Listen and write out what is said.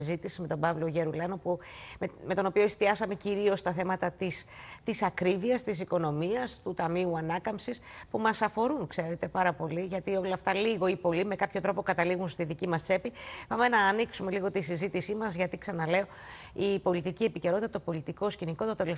συζήτηση με τον Παύλο Γερουλάνο, με τον οποίο εστιάσαμε κυρίως στα θέματα της ακρίβειας, της οικονομίας, του Ταμείου Ανάκαμψης, που μας αφορούν, ξέρετε, πάρα πολύ, γιατί όλα αυτά λίγο ή πολύ με κάποιο τρόπο καταλήγουν στη δική μας τσέπη. Πάμε να ανοίξουμε λίγο τη συζήτησή μας, γιατί ξαναλέω, η πολιτική επικαιρότητα, το πολιτικό σκηνικό το τελευταίο